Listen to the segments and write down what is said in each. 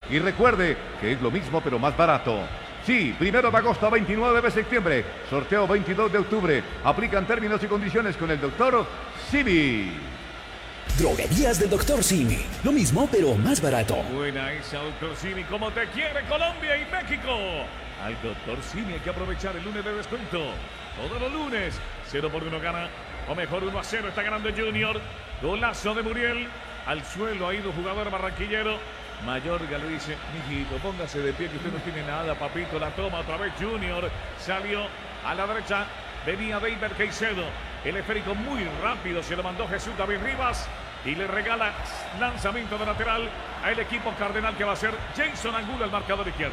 Y recuerde que es lo mismo pero más barato. Sí, 1 de agosto a 29 de septiembre. Sorteo 22 de octubre. Aplican términos y condiciones con el doctor Simi. Droguerías del Dr. Simi. Lo mismo, pero más barato. Buena esa, Dr. Simi, como te quiere Colombia y México. Al Dr. Simi hay que aprovechar el lunes de descuento. Todos los lunes, 0-1 gana. O mejor, 1-0 está ganando Junior. Golazo de Muriel. Al suelo ha ido jugador barranquillero. Mayorga le dice, mijito, póngase de pie que usted no tiene nada, papito. La toma otra vez Junior. Salió a la derecha. Venía David Caicedo. El esférico muy rápido. Se lo mandó Jesús David Rivas. Y le regala lanzamiento de lateral al equipo cardenal, que va a ser Jason Angulo, el marcador izquierdo.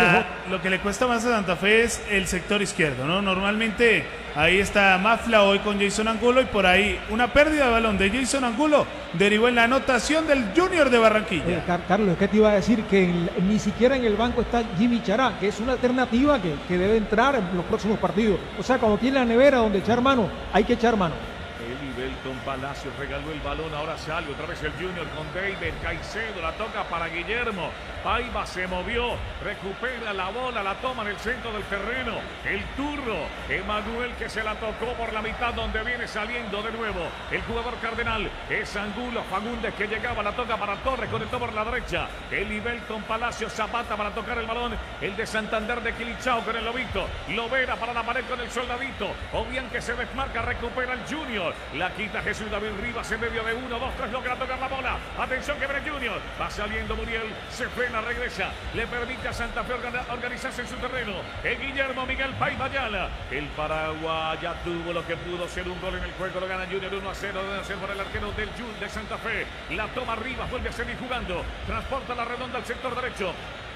Lo que le cuesta más a Santa Fe es el sector izquierdo, ¿no? Normalmente ahí está Mafla hoy con Jason Angulo, y por ahí una pérdida de balón de Jason Angulo derivó en la anotación del Junior de Barranquilla. Carlos, es que te iba a decir que ni siquiera en el banco está Jimmy Chará, que es una alternativa que debe entrar en los próximos partidos. O sea, cuando tiene la nevera donde echar mano, hay que echar mano. Belton Palacios regaló el balón, ahora sale otra vez el Junior con David Caicedo, la toca para Guillermo. Paiva se movió, recupera la bola, la toma en el centro del terreno. El turro, Emanuel, que se la tocó por la mitad, donde viene saliendo de nuevo el jugador cardenal. Es Angulo, Fagundes, que llegaba, la toca para Torres, conectó por la derecha. El Belton Palacios, Zapata para tocar el balón. El de Santander de Quilichao con el Lobito. Lovera para la pared con el Soldadito. O bien que se desmarca, recupera el Junior. La quita Jesús David Rivas en medio de 1, 2, 3, logra tocar la bola. Atención que viene Junior. Va saliendo Muriel, se frena, regresa. Le permite a Santa Fe organizarse en su terreno. El Guillermo Miguel Paiva Ayala. El Paraguay ya tuvo lo que pudo ser un gol en el juego. Lo gana Junior 1-0. Debe ser por el arquero del Junior de Santa Fe. La toma Rivas, vuelve a seguir jugando. Transporta la redonda al sector derecho.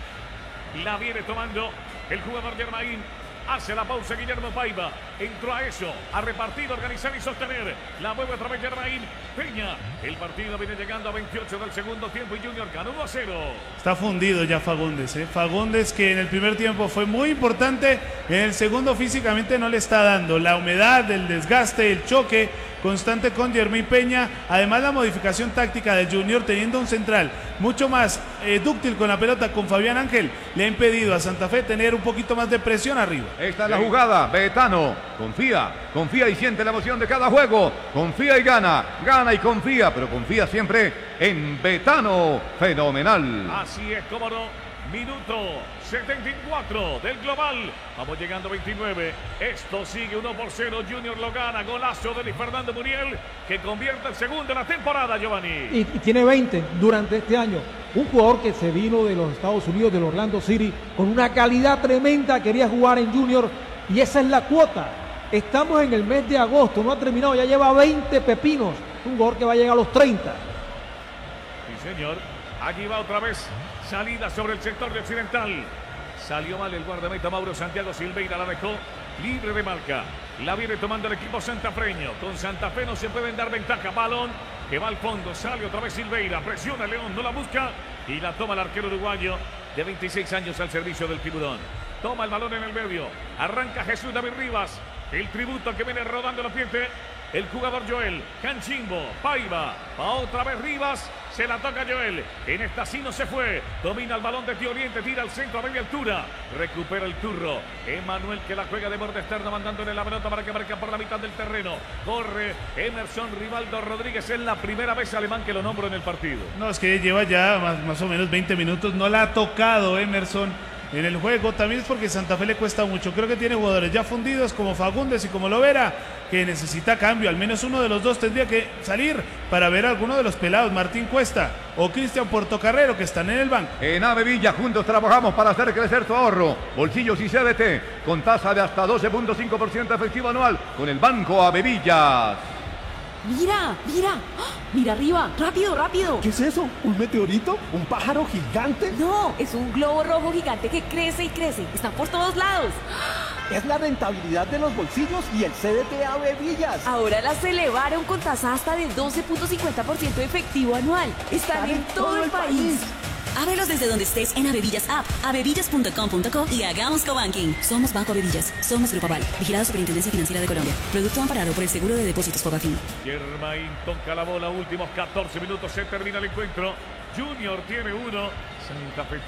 La viene tomando el jugador Germain. Hace la pausa Guillermo Paiva. Entró a eso, a repartir, organizar y sostener. La mueve otra vez Germain Peña. El partido viene llegando a 28 del segundo tiempo y Junior ganó 1-0. Está fundido ya Fagundes, ¿eh? Fagundes, que en el primer tiempo fue muy importante, en el segundo físicamente no le está dando. La humedad, el desgaste, el choque constante con Germain Peña. Además, la modificación táctica del Junior, teniendo un central mucho más dúctil con la pelota, con Fabián Ángel, le ha impedido a Santa Fe tener un poquito más de presión arriba. Esta es la jugada, Betano, confía y siente la emoción de cada juego, confía y gana y confía, pero confía siempre en Betano, fenomenal. Así es, cómo no. Minuto 74 del global. Vamos llegando a 29. Esto sigue 1-0. Junior lo gana. Golazo de Luis Fernando Muriel, que convierte el segundo de la temporada, Giovanni. Y tiene 20 durante este año. Un jugador que se vino de los Estados Unidos, del Orlando City, con una calidad tremenda. Quería jugar en Junior y esa es la cuota. Estamos en el mes de agosto. No ha terminado. Ya lleva 20 pepinos. Un jugador que va a llegar a los 30. Sí, señor. Aquí va otra vez. Salida sobre el sector de occidental. Salió mal el guardameta Mauro Santiago Silveira. La dejó libre de marca. La viene tomando el equipo santafreño. Con Santa Fe no se pueden dar ventaja. Balón que va al fondo. Sale otra vez Silveira. Presiona León. No la busca. Y la toma el arquero uruguayo de 26 años al servicio del tiburón. Toma el balón en el medio. Arranca Jesús David Rivas. El tributo que viene rodando la piente. El jugador Joel, Canchimbo, Paiva, va otra vez Rivas, se la toca Joel, en esta sí no se fue, domina el balón de Tío Oriente, tira al centro a media altura, recupera el turro, Emanuel que la juega de borde externo, mandándole la pelota para que marque por la mitad del terreno, corre Emerson Rivaldo Rodríguez, es la primera vez alemán que lo nombro en el partido. No, es que lleva ya más o menos 20 minutos, no la ha tocado Emerson en el juego, también es porque Santa Fe le cuesta mucho. Creo que tiene jugadores ya fundidos como Fagundes y como Lovera, que necesita cambio. Al menos uno de los dos tendría que salir para ver a alguno de los pelados, Martín Cuesta o Cristian Portocarrero, que están en el banco. En Avevilla juntos trabajamos para hacer crecer tu ahorro. Bolsillos y CDT con tasa de hasta 12.5% efectivo anual con el Banco Avevillas. Mira, mira, ¡ah! Mira arriba, rápido, rápido. ¿Qué es eso? ¿Un meteorito? ¿Un pájaro gigante? No, es un globo rojo gigante que crece y crece. Están por todos lados. Es la rentabilidad de los bolsillos y el CDT Avevillas. Ahora las elevaron con tasa hasta de 12.50% efectivo anual. Están en todo el país. Ábrelos desde donde estés en Avevillas App, avevillas.com.co y hagamos cobanking. Somos Banco Avevillas, somos Grupo Aval, vigilado Superintendencia Financiera de Colombia. Producto amparado por el Seguro de Depósitos Fogafín. Germain toca la bola, últimos 14 minutos, se termina el encuentro. Junior tiene uno, Santa Fe